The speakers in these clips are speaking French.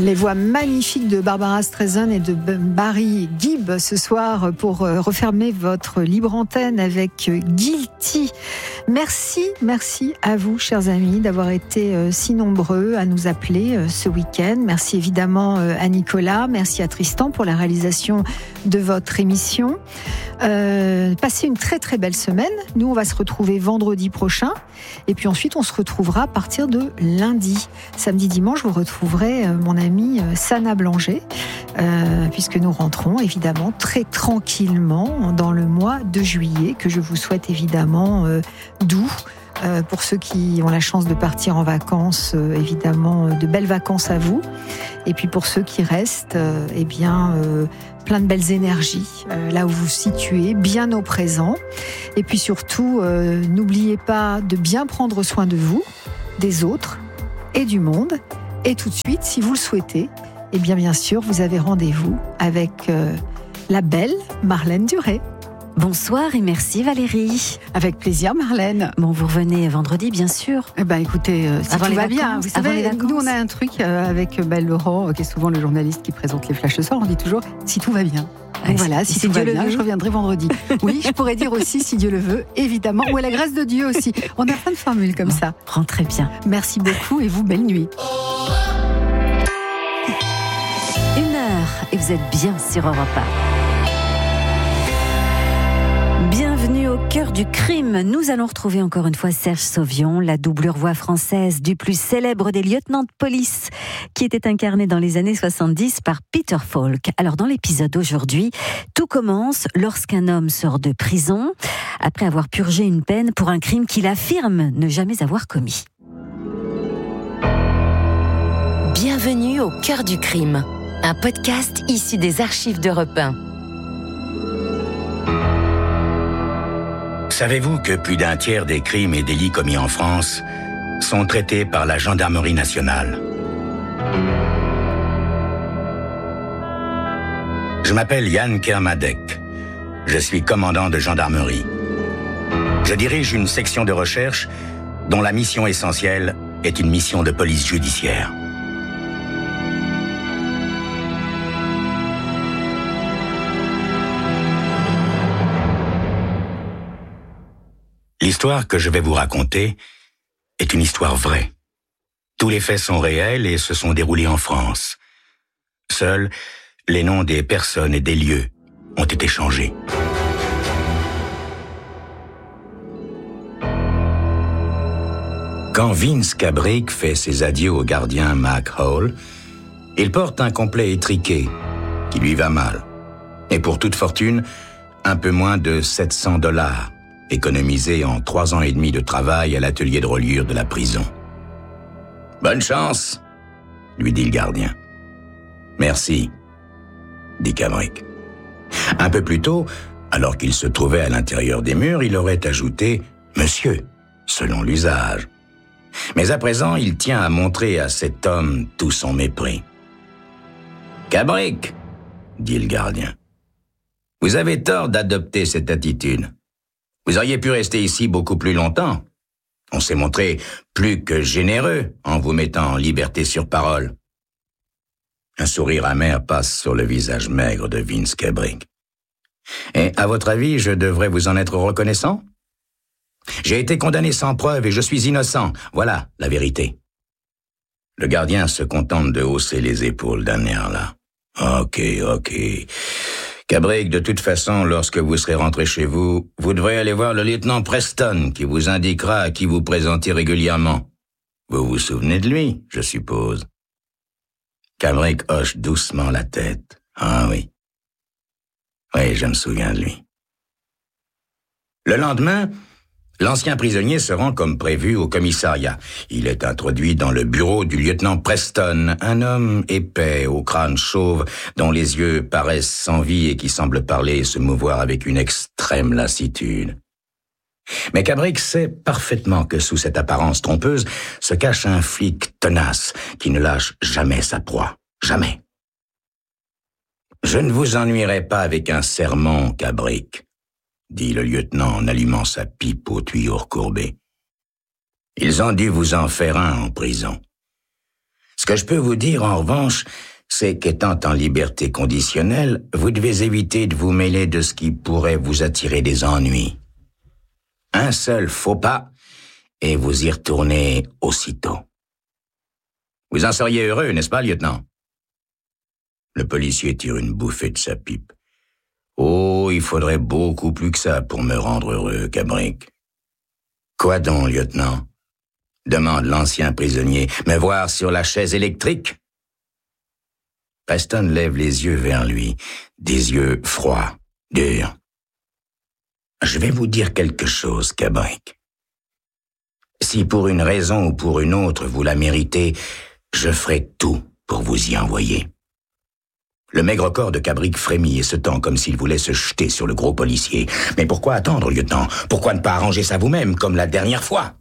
Les voix magnifiques de Barbara Streisand et de Barry Gibb ce soir pour refermer votre libre antenne avec Guilty. Merci à vous, chers amis, d'avoir été si nombreux à nous appeler ce week-end. Merci évidemment à Nicolas, merci à Tristan pour la réalisation de votre émission. Passez une très très belle semaine. Nous, on va se retrouver vendredi prochain et puis ensuite on se retrouvera à partir de lundi. Samedi, dimanche, vous retrouverez mon amie Sana Blanger, puisque nous rentrons évidemment très tranquillement dans le mois de juillet, que je vous souhaite évidemment doux. Pour ceux qui ont la chance de partir en vacances, évidemment, de belles vacances à vous. Et puis pour ceux qui restent, plein de belles énergies, là où vous vous situez, bien au présent. Et puis surtout, n'oubliez pas de bien prendre soin de vous, des autres et du monde. Et tout de suite, si vous le souhaitez, bien sûr, vous avez rendez-vous avec la belle Marlène Duré. Bonsoir et merci Valérie. Avec plaisir Marlène. Bon, vous revenez vendredi bien sûr. Écoutez, si avant tout va vacances, bien. Vous savez, nous on a un truc avec Laurent, qui est souvent le journaliste qui présente les flashs ce soir, on dit toujours si tout va bien. Donc voilà, si tout va bien, je reviendrai vendredi. Oui, je pourrais dire aussi si Dieu le veut, évidemment, ou à la grâce de Dieu aussi. On a plein de formules comme ça. Rentrez bien. Merci beaucoup et vous, belle nuit. 1 heure et vous êtes bien sur Europe 1. Bienvenue au cœur du crime. Nous allons retrouver encore une fois Serge Sauvion, la doublure voix française du plus célèbre des lieutenants de police, qui était incarné dans les années 70 par Peter Falk. Alors dans l'épisode d'aujourd'hui, tout commence lorsqu'un homme sort de prison après avoir purgé une peine pour un crime qu'il affirme ne jamais avoir commis. Bienvenue au cœur du crime, un podcast issu des archives d'Europe 1. Savez-vous que plus d'un tiers des crimes et délits commis en France sont traités par la gendarmerie nationale? Je m'appelle Yann Kermadec. Je suis commandant de gendarmerie. Je dirige une section de recherche dont la mission essentielle est une mission de police judiciaire. L'histoire que je vais vous raconter est une histoire vraie. Tous les faits sont réels et se sont déroulés en France. Seuls les noms des personnes et des lieux ont été changés. Quand Vince Cabric fait ses adieux au gardien Mac Hall, il porte un complet étriqué qui lui va mal. Et pour toute fortune, un peu moins de $700. Économisé en 3 ans et demi de travail à l'atelier de reliure de la prison. « Bonne chance !» lui dit le gardien. « Merci !» dit Cabric. Un peu plus tôt, alors qu'il se trouvait à l'intérieur des murs, il aurait ajouté « Monsieur », selon l'usage. Mais à présent, il tient à montrer à cet homme tout son mépris. « Cabric !» dit le gardien. « Vous avez tort d'adopter cette attitude. Vous auriez pu rester ici beaucoup plus longtemps. On s'est montré plus que généreux en vous mettant en liberté sur parole. » Un sourire amer passe sur le visage maigre de Vince Cabric. « Et à votre avis, je devrais vous en être reconnaissant ? J'ai été condamné sans preuve et je suis innocent. Voilà la vérité. » Le gardien se contente de hausser les épaules d'un air là. « Ok. Cabric, de toute façon, lorsque vous serez rentré chez vous, vous devrez aller voir le lieutenant Preston qui vous indiquera à qui vous présenter régulièrement. Vous vous souvenez de lui, je suppose. » Cabric hoche doucement la tête. « Ah oui. Oui, je me souviens de lui. » Le lendemain, l'ancien prisonnier se rend comme prévu au commissariat. Il est introduit dans le bureau du lieutenant Preston, un homme épais, au crâne chauve, dont les yeux paraissent sans vie et qui semble parler et se mouvoir avec une extrême lassitude. Mais Cabric sait parfaitement que sous cette apparence trompeuse se cache un flic tenace qui ne lâche jamais sa proie. Jamais. « Je ne vous ennuierai pas avec un sermon, Cabric, » dit le lieutenant en allumant sa pipe au tuyau recourbé. « Ils ont dû vous en faire un en prison. Ce que je peux vous dire, en revanche, c'est qu'étant en liberté conditionnelle, vous devez éviter de vous mêler de ce qui pourrait vous attirer des ennuis. Un seul faux pas, et vous y retournez aussitôt. Vous en seriez heureux, n'est-ce pas, lieutenant? Le policier tire une bouffée de sa pipe. Oh, il faudrait beaucoup plus que ça pour me rendre heureux, Cabric. Quoi donc, lieutenant? Demande l'ancien prisonnier. Me voir sur la chaise électrique? Preston lève les yeux vers lui, des yeux froids, durs. Je vais vous dire quelque chose, Cabric. Si pour une raison ou pour une autre vous la méritez, je ferai tout pour vous y envoyer. Le maigre corps de Cabric frémit et se tend comme s'il voulait se jeter sur le gros policier. Mais pourquoi attendre, lieutenant? Pourquoi ne pas arranger ça vous-même, comme la dernière fois?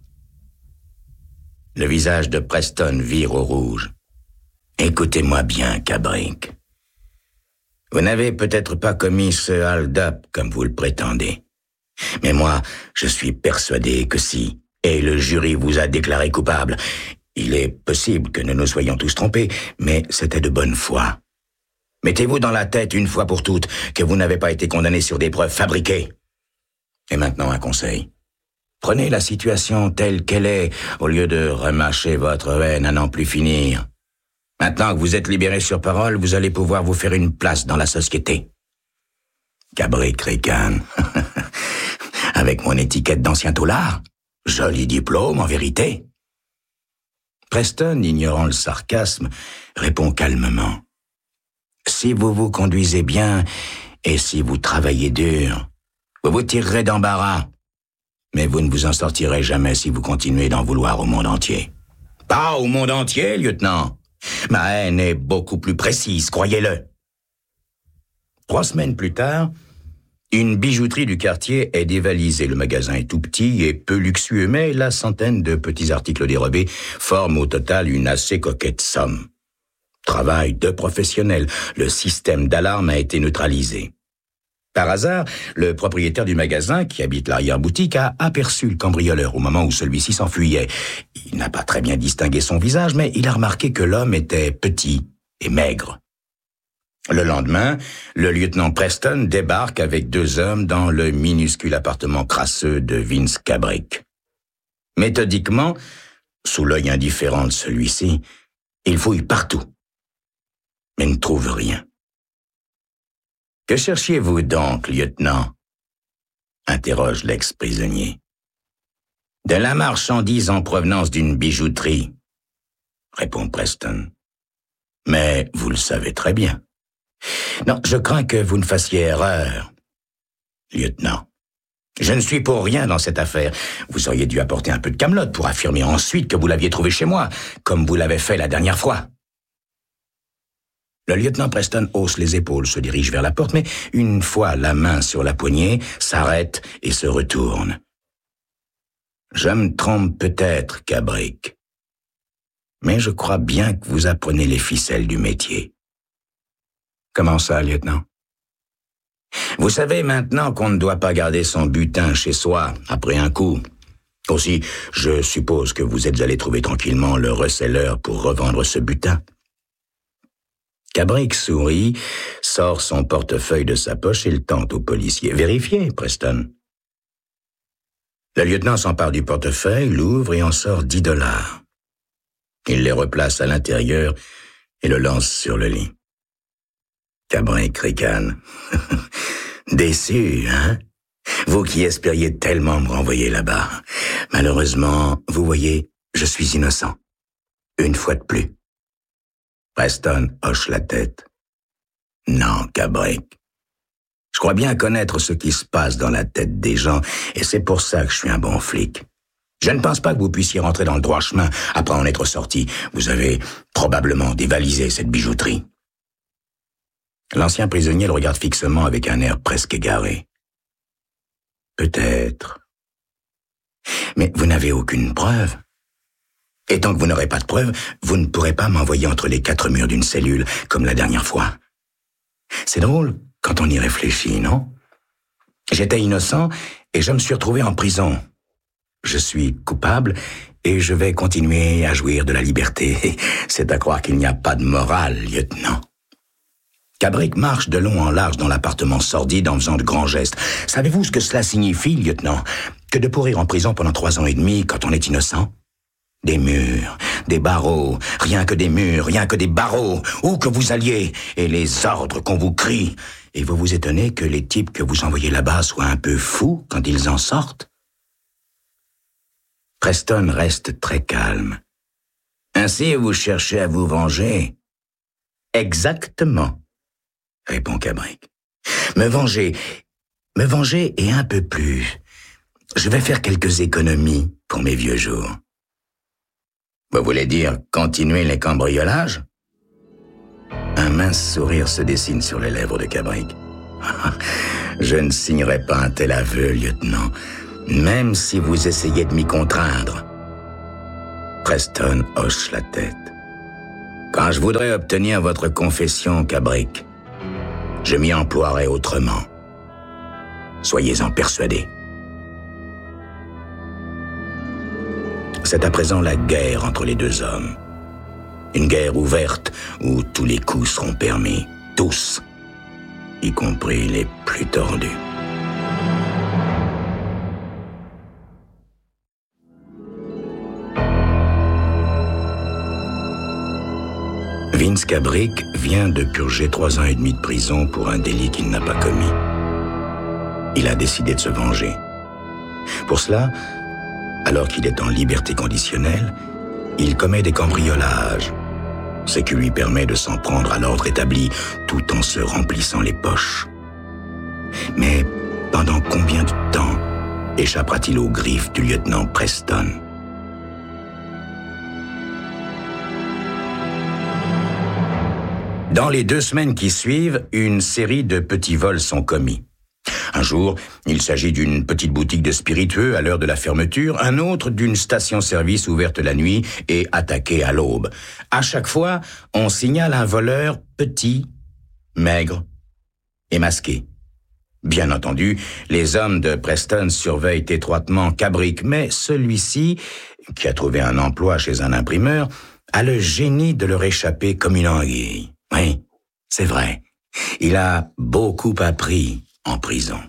Le visage de Preston vire au rouge. Écoutez-moi bien, Cabric. Vous n'avez peut-être pas commis ce hold-up comme vous le prétendez. Mais moi, je suis persuadé que si, et le jury vous a déclaré coupable, il est possible que nous nous soyons tous trompés, mais c'était de bonne foi. Mettez-vous dans la tête une fois pour toutes que vous n'avez pas été condamné sur des preuves fabriquées. Et maintenant un conseil. Prenez la situation telle qu'elle est, au lieu de remâcher votre haine à n'en plus finir. Maintenant que vous êtes libéré sur parole, vous allez pouvoir vous faire une place dans la société. Cabric ricane. Avec mon étiquette d'ancien taulard? Joli diplôme, en vérité. Preston, ignorant le sarcasme, répond calmement. Si vous vous conduisez bien et si vous travaillez dur, vous vous tirerez d'embarras. Mais vous ne vous en sortirez jamais si vous continuez d'en vouloir au monde entier. Pas au monde entier, lieutenant. Ma haine est beaucoup plus précise, croyez-le. 3 semaines plus tard, une bijouterie du quartier est dévalisée. Le magasin est tout petit et peu luxueux, mais la centaine de petits articles dérobés forment au total une assez coquette somme. Travail de professionnel, le système d'alarme a été neutralisé. Par hasard, le propriétaire du magasin, qui habite l'arrière-boutique, a aperçu le cambrioleur au moment où celui-ci s'enfuyait. Il n'a pas très bien distingué son visage, mais il a remarqué que l'homme était petit et maigre. Le lendemain, le lieutenant Preston débarque avec 2 hommes dans le minuscule appartement crasseux de Vince Cabric. Méthodiquement, sous l'œil indifférent de celui-ci, il fouille partout, mais ne trouve rien. « Que cherchiez-vous donc, lieutenant ?» interroge l'ex-prisonnier. « De la marchandise en provenance d'une bijouterie, » répond Preston. « Mais vous le savez très bien. Non, je crains que vous ne fassiez erreur, lieutenant. Je ne suis pour rien dans cette affaire. Vous auriez dû apporter un peu de camelote pour affirmer ensuite que vous l'aviez trouvé chez moi, comme vous l'avez fait la dernière fois. » Le lieutenant Preston hausse les épaules, se dirige vers la porte, mais une fois la main sur la poignée, s'arrête et se retourne. « Je me trompe peut-être, Cabric, mais je crois bien que vous apprenez les ficelles du métier. » Comment ça, lieutenant? Vous savez maintenant qu'on ne doit pas garder son butin chez soi après un coup. Aussi, je suppose que vous êtes allé trouver tranquillement le receleur pour revendre ce butin. Cabric sourit, sort son portefeuille de sa poche et le tente au policier. Vérifiez, Preston. Le lieutenant s'empare du portefeuille, l'ouvre et en sort $10. Il les replace à l'intérieur et le lance sur le lit. Cabric ricane. Déçu, hein? Vous qui espériez tellement me renvoyer là-bas. Malheureusement, vous voyez, je suis innocent. Une fois de plus. Preston hoche la tête. Non, Cabric. Je crois bien connaître ce qui se passe dans la tête des gens, et c'est pour ça que je suis un bon flic. Je ne pense pas que vous puissiez rentrer dans le droit chemin après en être sorti. Vous avez probablement dévalisé cette bijouterie. L'ancien prisonnier le regarde fixement avec un air presque égaré. Peut-être. Mais vous n'avez aucune preuve. Et tant que vous n'aurez pas de preuve, vous ne pourrez pas m'envoyer entre les 4 murs d'une cellule, comme la dernière fois. C'est drôle quand on y réfléchit, non? J'étais innocent et je me suis retrouvé en prison. Je suis coupable et je vais continuer à jouir de la liberté. C'est à croire qu'il n'y a pas de morale, lieutenant. Cabric marche de long en large dans l'appartement sordide en faisant de grands gestes. Savez-vous ce que cela signifie, lieutenant? Que de pourrir en prison pendant 3 ans et demi quand on est innocent? Des murs, des barreaux, rien que des murs, rien que des barreaux, où que vous alliez, et les ordres qu'on vous crie. Et vous vous étonnez que les types que vous envoyez là-bas soient un peu fous quand ils en sortent? Preston reste très calme. Ainsi, vous cherchez à vous venger? Exactement, répond Cabric. Me venger et un peu plus. Je vais faire quelques économies pour mes vieux jours. Vous voulez dire continuer les cambriolages? Un mince sourire se dessine sur les lèvres de Cabric. Je ne signerai pas un tel aveu, lieutenant, même si vous essayez de m'y contraindre. Preston hoche la tête. Quand je voudrais obtenir votre confession, Cabric, je m'y emploierai autrement. Soyez-en persuadés. C'est à présent la guerre entre les deux hommes. Une guerre ouverte où tous les coups seront permis. Tous. Y compris les plus tordus. Vince Cabric vient de purger 3 ans et demi de prison pour un délit qu'il n'a pas commis. Il a décidé de se venger. Pour cela, alors qu'il est en liberté conditionnelle, il commet des cambriolages, ce qui lui permet de s'en prendre à l'ordre établi tout en se remplissant les poches. Mais pendant combien de temps échappera-t-il aux griffes du lieutenant Preston? Dans les 2 semaines qui suivent, une série de petits vols sont commis. Un jour, il s'agit d'une petite boutique de spiritueux à l'heure de la fermeture, un autre d'une station-service ouverte la nuit et attaquée à l'aube. À chaque fois, on signale un voleur petit, maigre et masqué. Bien entendu, les hommes de Preston surveillent étroitement Cabric, mais celui-ci, qui a trouvé un emploi chez un imprimeur, a le génie de leur échapper comme une anguille. Oui, c'est vrai. Il a beaucoup appris en prison.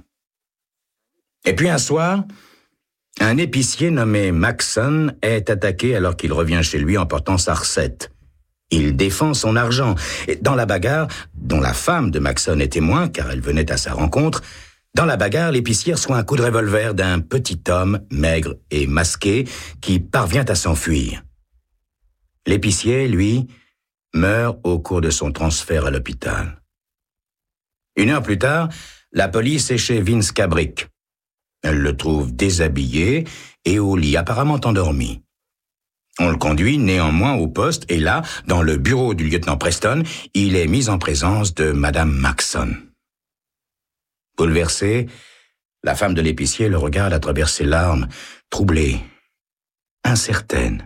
Et puis un soir, un épicier nommé Maxson est attaqué alors qu'il revient chez lui en portant sa recette. Il défend son argent. Et dans la bagarre, dont la femme de Maxson est témoin, car elle venait à sa rencontre, dans la bagarre, l'épicier reçoit un coup de revolver d'un petit homme, maigre et masqué, qui parvient à s'enfuir. L'épicier, lui, meurt au cours de son transfert à l'hôpital. 1 heure plus tard, la police est chez Vince Cabric. Elle le trouve déshabillé et au lit, apparemment endormi. On le conduit néanmoins au poste et là, dans le bureau du lieutenant Preston, il est mis en présence de Madame Maxson. Bouleversée, la femme de l'épicier le regarde à travers ses larmes, troublée, incertaine.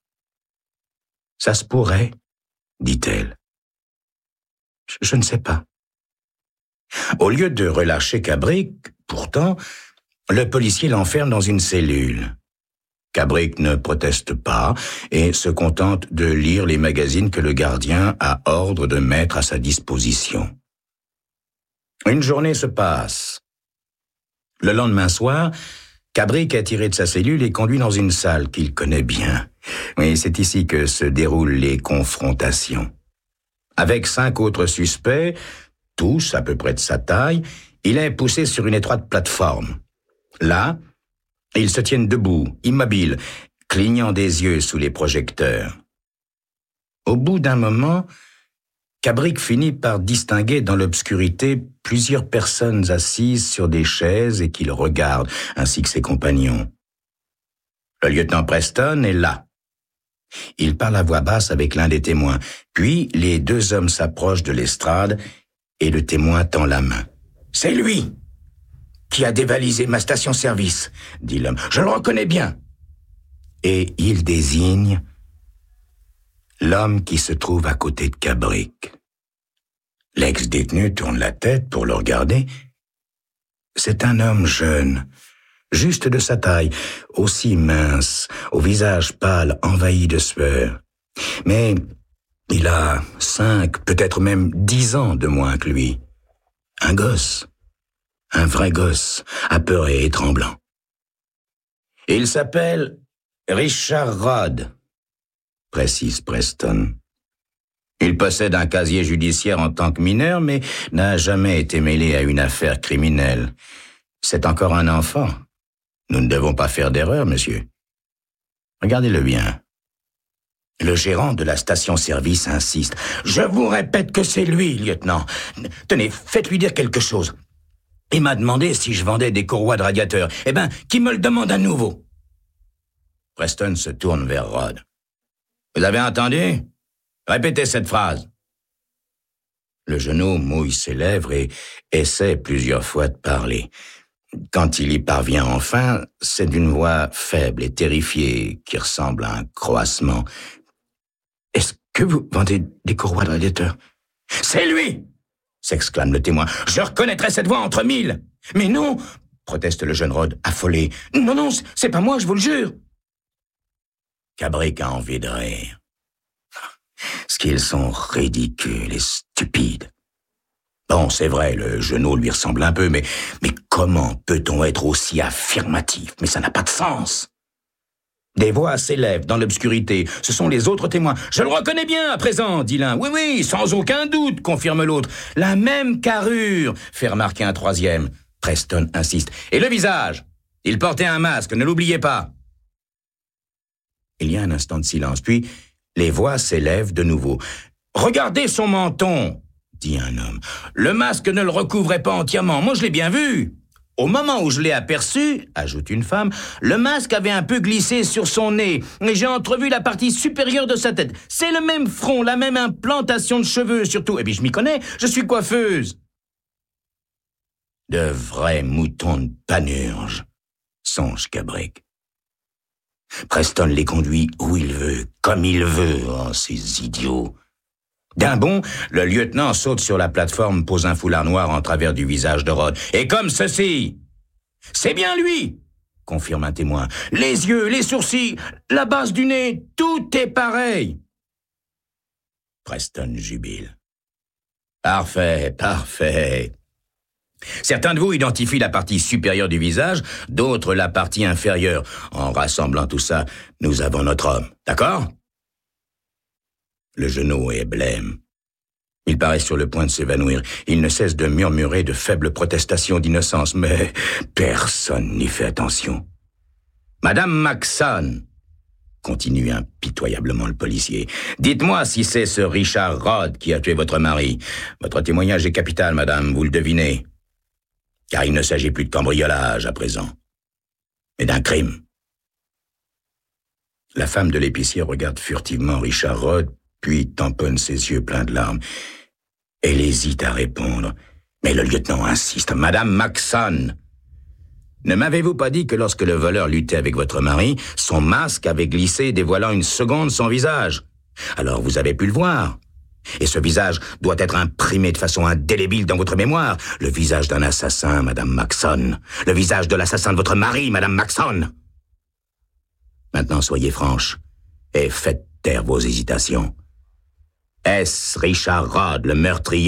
« Ça se pourrait », dit-elle. « Je ne sais pas. » Au lieu de relâcher Cabric, pourtant, le policier l'enferme dans une cellule. Cabric ne proteste pas et se contente de lire les magazines que le gardien a ordre de mettre à sa disposition. Une journée se passe. Le lendemain soir, Cabric est tiré de sa cellule et conduit dans une salle qu'il connaît bien. Oui, c'est ici que se déroulent les confrontations. Avec 5 autres suspects, tous à peu près de sa taille, il est poussé sur une étroite plateforme. Là, ils se tiennent debout, immobiles, clignant des yeux sous les projecteurs. Au bout d'un moment, Cabric finit par distinguer dans l'obscurité plusieurs personnes assises sur des chaises et qui le regardent, ainsi que ses compagnons. Le lieutenant Preston est là. Il parle à voix basse avec l'un des témoins, puis les 2 hommes s'approchent de l'estrade et le témoin tend la main. « C'est lui qui a dévalisé ma station-service, » dit l'homme. « Je le reconnais bien. » Et il désigne l'homme qui se trouve à côté de Cabric. L'ex-détenu tourne la tête pour le regarder. C'est un homme jeune, juste de sa taille, aussi mince, au visage pâle, envahi de sueur. Mais il a 5, peut-être même 10 ans de moins que lui. Un gosse, un vrai gosse, apeuré et tremblant. Il s'appelle Richard Rod, précise Preston. Il possède un casier judiciaire en tant que mineur, mais n'a jamais été mêlé à une affaire criminelle. C'est encore un enfant. Nous ne devons pas faire d'erreur, monsieur. Regardez-le bien. Le gérant de la station-service insiste. « Je vous répète que c'est lui, lieutenant. Tenez, faites-lui dire quelque chose. Il m'a demandé si je vendais des courroies de radiateur. Eh ben, qu'il me le demande à nouveau. » Preston se tourne vers Rod. « Vous avez entendu ? Répétez cette phrase. » Le genou mouille ses lèvres et essaie plusieurs fois de parler. Quand il y parvient enfin, c'est d'une voix faible et terrifiée qui ressemble à un croassement. « Est-ce que vous vendez des courroies de radiateur ?»« C'est lui !» s'exclame le témoin. « Je reconnaîtrais cette voix entre 1000 !»« Mais non !» proteste le jeune Rod, affolé. « Non, c'est pas moi, je vous le jure !» Cabrick a envie de rire. Ce qu'ils sont ridicules et stupides. Bon, c'est vrai, le genou lui ressemble un peu, mais comment peut-on être aussi affirmatif? Mais ça n'a pas de sens. Des voix s'élèvent dans l'obscurité. Ce sont les autres témoins. « Je le reconnais bien à présent, dit l'un. « Oui, sans aucun doute, confirme l'autre. « La même carrure, fait remarquer un troisième. Preston insiste. « Et le visage? Il portait un masque, ne l'oubliez pas. » Il y a un instant de silence, puis les voix s'élèvent de nouveau. « Regardez son menton, dit un homme. Le masque ne le recouvrait pas entièrement. Moi, je l'ai bien vu. Au moment où je l'ai aperçu, ajoute une femme, le masque avait un peu glissé sur son nez et j'ai entrevu la partie supérieure de sa tête. C'est le même front, la même implantation de cheveux surtout. Et puis je m'y connais, je suis coiffeuse. » De vrais moutons de Panurge, songe Cabrick. Preston les conduit où il veut, comme il veut, oh, ces idiots. D'un bond, le lieutenant saute sur la plateforme, pose un foulard noir en travers du visage de Rod. Et comme ceci. « C'est bien lui !» confirme un témoin. « Les yeux, les sourcils, la base du nez, tout est pareil. » Preston jubile. « Parfait. Certains de vous identifient la partie supérieure du visage, d'autres la partie inférieure. En rassemblant tout ça, nous avons notre homme. D'accord ? » Le genou est blême. Il paraît sur le point de s'évanouir. Il ne cesse de murmurer de faibles protestations d'innocence, mais personne n'y fait attention. « Madame Maxson, » continue impitoyablement le policier, « dites-moi si c'est ce Richard Rod qui a tué votre mari. Votre témoignage est capital, madame, vous le devinez. Car il ne s'agit plus de cambriolage à présent, mais d'un crime. » La femme de l'épicier regarde furtivement Richard Rod, puis tamponne ses yeux pleins de larmes. Elle hésite à répondre, mais le lieutenant insiste. « Madame Maxson, ne m'avez-vous pas dit que lorsque le voleur luttait avec votre mari, son masque avait glissé, dévoilant une seconde son visage? Alors vous avez pu le voir. Et ce visage doit être imprimé de façon indélébile dans votre mémoire. Le visage d'un assassin, Madame Maxson. Le visage de l'assassin de votre mari, Madame Maxson. Maintenant, soyez franche et faites taire vos hésitations. Est-ce Richard Rod, le meurtrier? »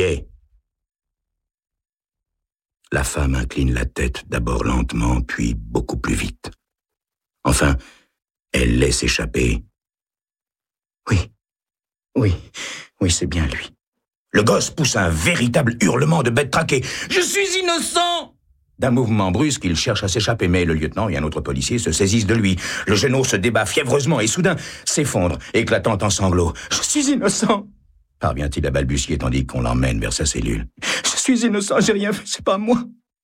La femme incline la tête, d'abord lentement, puis beaucoup plus vite. Enfin, elle laisse échapper. Oui, c'est bien lui. Le gosse pousse un véritable hurlement de bête traquée. « Je suis innocent !» D'un mouvement brusque, il cherche à s'échapper, mais le lieutenant et un autre policier se saisissent de lui. Le genou se débat fiévreusement et soudain s'effondre, éclatant en sanglots. « Je suis innocent !» parvient-il à balbutier tandis qu'on l'emmène vers sa cellule. « Je suis innocent, j'ai rien fait, c'est pas moi. »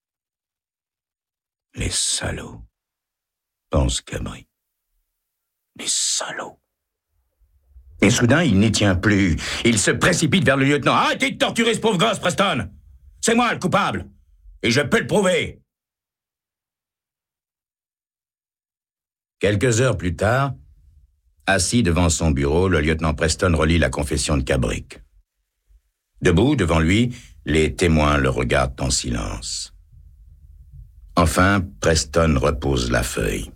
Les salauds, pense Cabrick. Les salauds. Et soudain, il n'y tient plus. Il se précipite vers le lieutenant. « Arrêtez de torturer ce pauvre gosse, Preston! C'est moi le coupable! Et je peux le prouver! » Quelques heures plus tard, assis devant son bureau, le lieutenant Preston relit la confession de Cabrick. Debout, devant lui, les témoins le regardent en silence. Enfin, Preston repose la feuille.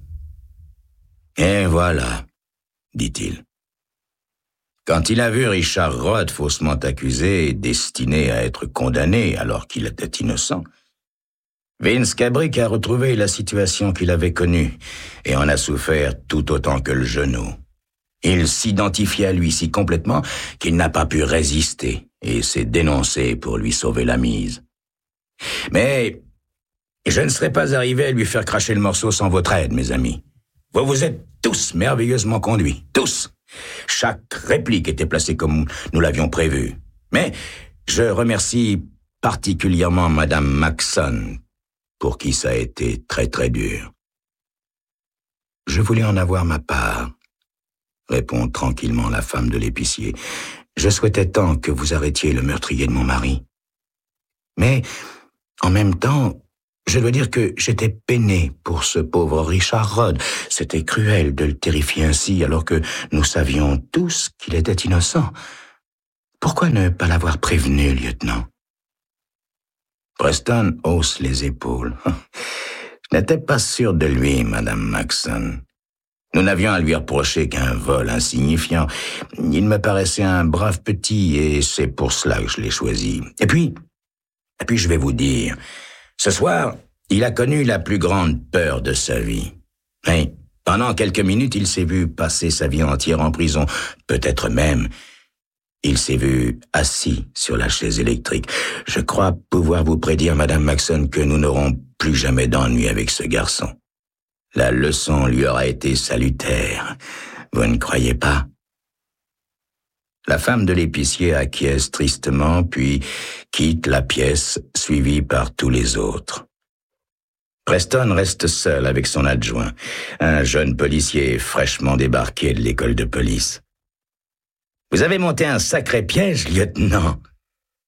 « Et voilà », dit-il. Quand il a vu Richard Roth faussement accusé et destiné à être condamné alors qu'il était innocent, Vince Cabrick a retrouvé la situation qu'il avait connue et en a souffert tout autant que le genou. Il s'identifie à lui si complètement qu'il n'a pas pu résister et s'est dénoncé pour lui sauver la mise. Mais je ne serais pas arrivé à lui faire cracher le morceau sans votre aide, mes amis. Vous vous êtes tous merveilleusement conduits, tous. Chaque réplique était placée comme nous l'avions prévu. Mais je remercie particulièrement Madame Maxson, pour qui ça a été très très dur. Je voulais en avoir ma part, répond tranquillement la femme de l'épicier. Je souhaitais tant que vous arrêtiez le meurtrier de mon mari. Mais, en même temps, je dois dire que j'étais peiné pour ce pauvre Richard Roth. C'était cruel de le terrifier ainsi alors que nous savions tous qu'il était innocent. Pourquoi ne pas l'avoir prévenu, lieutenant? Preston hausse les épaules. Je n'étais pas sûr de lui, Madame Maxson. Nous n'avions à lui reprocher qu'un vol insignifiant. Il me paraissait un brave petit et c'est pour cela que je l'ai choisi. Et puis je vais vous dire, ce soir, il a connu la plus grande peur de sa vie. Et pendant quelques minutes, il s'est vu passer sa vie entière en prison. Peut-être même, il s'est vu assis sur la chaise électrique. Je crois pouvoir vous prédire, Madame Maxson, que nous n'aurons plus jamais d'ennui avec ce garçon. La leçon lui aura été salutaire. Vous ne croyez pas? La femme de l'épicier acquiesce tristement, puis quitte la pièce, suivie par tous les autres. Preston reste seul avec son adjoint, un jeune policier fraîchement débarqué de l'école de police. « Vous avez monté un sacré piège, lieutenant. »« Bon, »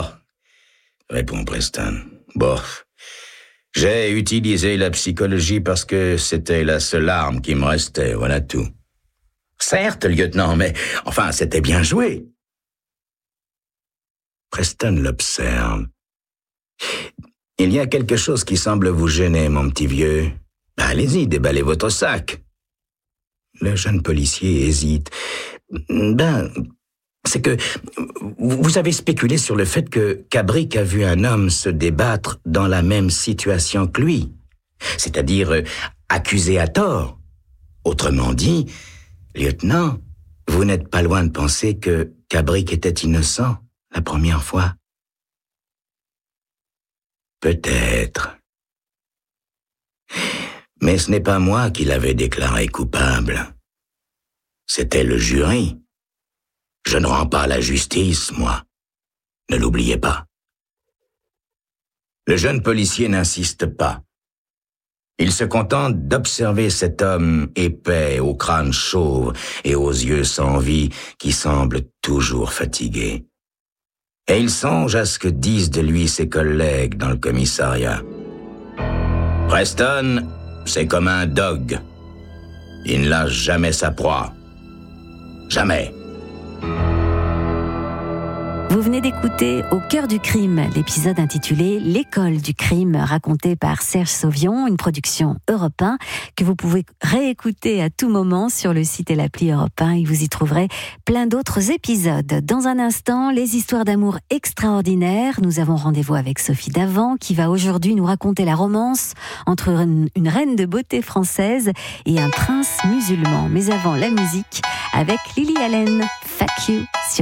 répond Preston. « Bon, j'ai utilisé la psychologie parce que c'était la seule arme qui me restait, voilà tout. » Certes, lieutenant, mais enfin, c'était bien joué. Preston l'observe. Il y a quelque chose qui semble vous gêner, mon petit vieux. Allez-y, déballez votre sac. Le jeune policier hésite. C'est que vous avez spéculé sur le fait que Cabrick a vu un homme se débattre dans la même situation que lui, c'est-à-dire accusé à tort. Autrement dit, lieutenant, vous n'êtes pas loin de penser que Cabrick était innocent la première fois. Peut-être. Mais ce n'est pas moi qui l'avais déclaré coupable. C'était le jury. Je ne rends pas la justice, moi. Ne l'oubliez pas. Le jeune policier n'insiste pas. Il se contente d'observer cet homme épais, au crâne chauve et aux yeux sans vie, qui semble toujours fatigué. Et il songe à ce que disent de lui ses collègues dans le commissariat. Preston, c'est comme un dog. Il ne lâche jamais sa proie. Jamais. Vous venez d'écouter Au cœur du crime, l'épisode intitulé L'école du crime, raconté par Serge Sauvion, une production Europe 1 que vous pouvez réécouter à tout moment sur le site et l'appli Europe 1 et vous y trouverez plein d'autres épisodes. Dans un instant, les histoires d'amour extraordinaires. Nous avons rendez-vous avec Sophie Davant qui va aujourd'hui nous raconter la romance entre une reine de beauté française et un prince musulman. Mais avant, la musique avec Lily Allen. Fuck you.